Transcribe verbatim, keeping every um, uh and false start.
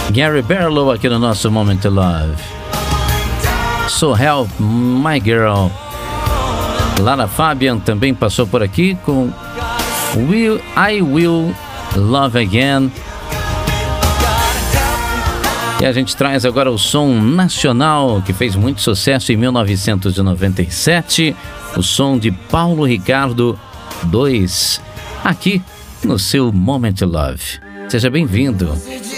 Gary Barlow aqui no nosso Moment Love. So Help My Girl. Lara Fabian também passou por aqui com Will, I Will Love Again. E a gente traz agora o som nacional que fez muito sucesso em mil novecentos e noventa e sete, o som de Paulo Ricardo dois, aqui no seu Moment Love. Seja bem-vindo.